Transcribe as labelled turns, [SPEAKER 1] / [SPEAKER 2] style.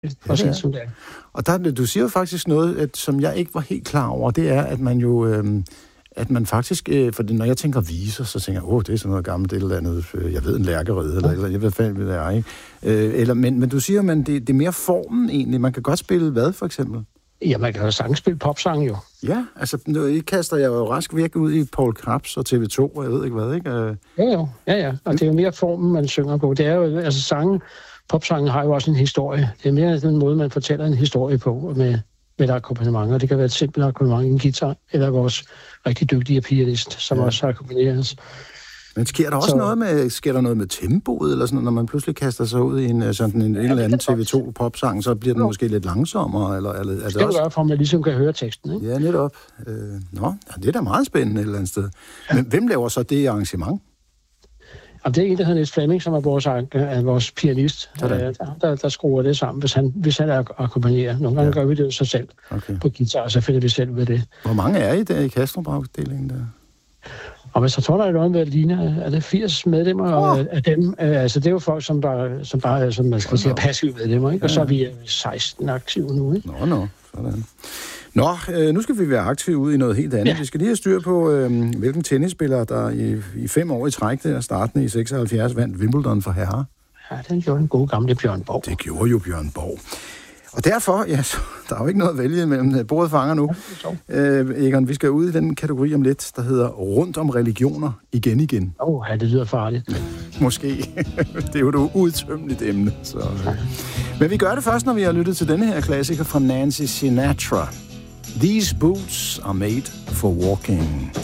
[SPEAKER 1] præcis som det er.
[SPEAKER 2] Og du siger jo faktisk noget, som jeg ikke var helt klar over, det er, at man jo... at man faktisk, for når jeg tænker viser, så tænker jeg, det er sådan noget gammelt et eller andet, jeg ved, en lærkerede, eller jeg ved fandme, hvad det er, ikke? Men du siger, at det er mere formen egentlig. Man kan godt spille hvad, for eksempel?
[SPEAKER 1] Ja, man kan jo sagtens spille popsang jo.
[SPEAKER 2] Ja, altså, I kaster jeg jo rask væk ud i Poul Krebs og TV2, og jeg ved ikke hvad, ikke?
[SPEAKER 1] Ja, og det er jo mere formen, man synger på. Det er jo, altså sangen, popsangen har jo også en historie. Det er mere den måde, man fortæller en historie på med et akkompagnement, og det kan være et simpelt akkompagnement, en guitar, eller vores rigtig dygtige pianist, som også akkompagneres.
[SPEAKER 2] Men sker der noget med tempoet, eller sådan, når man pludselig kaster sig ud i en eller anden TV2-popsang, så bliver den måske lidt langsommere? Eller
[SPEAKER 1] det skal det gøre, for at man ligesom kan høre teksten, ikke?
[SPEAKER 2] Ja, netop. Det er da meget spændende et eller andet sted. Men hvem laver så det arrangement?
[SPEAKER 1] Og det er en, der hedder Niels Flemming, som er vores pianist, der skruer det sammen, hvis han akkompagnerer. Nogle gange gør vi det jo så selv på guitar, og så finder vi selv ud af det.
[SPEAKER 2] Hvor mange er I der i Kastrup-afdelingen der?
[SPEAKER 1] Og hvis jeg tror, der er noget med Lina, er det 80 medlemmer, og af dem, altså det er jo folk, som bare som man skal sige, passive medlemmer, ikke? Og så er vi 16 aktive nu, ikke?
[SPEAKER 2] Nå, sådan. Nu skal vi være aktive ude i noget helt andet. Ja. Vi skal lige have styr på, hvilken tennisspiller, der i 5 år i træk, der startende i 76, vandt Wimbledon for herrer.
[SPEAKER 1] Ja, den gjorde den gode gamle Bjørn Borg.
[SPEAKER 2] Det gjorde jo Bjørn Borg. Og derfor, så der er jo ikke noget at vælge mellem bordet fanger nu. Egon, vi skal ud i den kategori om lidt, der hedder rundt om religioner igen.
[SPEAKER 1] Det lyder farligt.
[SPEAKER 2] Måske. Det er jo et udtømmeligt emne. Så. Men vi gør det først, når vi har lyttet til denne her klassiker fra Nancy Sinatra. These boots are made for walking.